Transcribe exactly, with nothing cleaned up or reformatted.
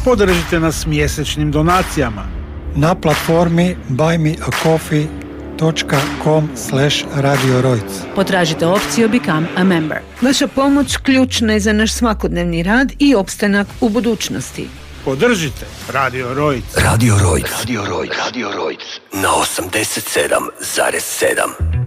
Podržite nas mjesečnim donacijama na platformi buymeacoffee.com slash Radio Rojc. Potražite opciju Become a Member. Vaša pomoć ključna je za naš svakodnevni rad i opstanak u budućnosti. Podržite Radio Rojc. Radio Rojc. Radio Rojc. Radio Rojc. Na osamdeset sedam zarez sedam.